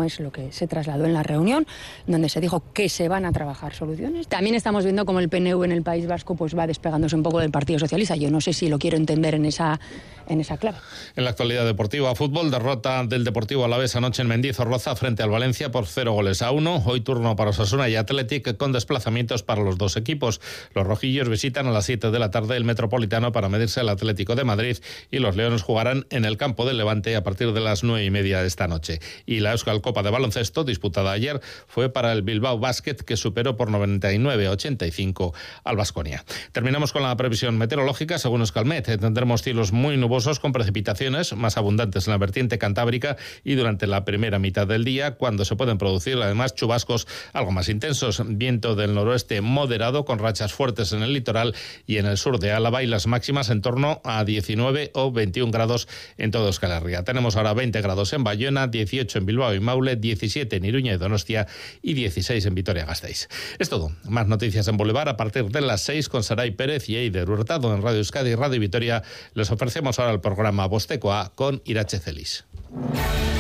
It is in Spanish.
no es lo que se trasladó en la reunión, donde se dijo que se van a trabajar soluciones. También estamos viendo cómo el PNV en el País Vasco pues va despegándose un poco del Partido Socialista. Yo no sé si lo quiero entender en esa clave. En la actualidad deportiva, fútbol, derrota del Deportivo Alavés anoche en Mendizorroza frente al Valencia por 0-1. Hoy turno para Osasuna y Athletic con desplazamientos para los dos equipos. Los rojillos visitan a las 7 de la tarde el Metropolitano para medirse al Atlético de Madrid y los leones jugarán en el campo del Levante a partir de las 9:30 de esta noche. Y la Euskal Copa de baloncesto, disputada ayer, fue para el Bilbao Basket, que superó por 99-85 al Baskonia. Terminamos con la previsión meteorológica. Según Euskalmet, tendremos cielos muy nubosos con precipitaciones más abundantes en la vertiente cantábrica y durante la primera mitad del día, cuando se pueden producir además chubascos algo más intensos. Viento del noroeste moderado con rachas fuertes en el litoral y en el sur de Álava, y las máximas en torno a 19 o 21 grados en todo Euskal Herria. Tenemos ahora 20 grados en Bayona, 18 en Bilbao y Maule, 17 en Iruña y Donostia y 16 en Vitoria-Gasteiz. Es todo. Más noticias en Boulevard a partir de las 6 con Saray Pérez y Eider Hurtado. En Radio Euskadi y Radio Vitoria les ofrecemos ahora el programa Bostekoa con Irache Celis.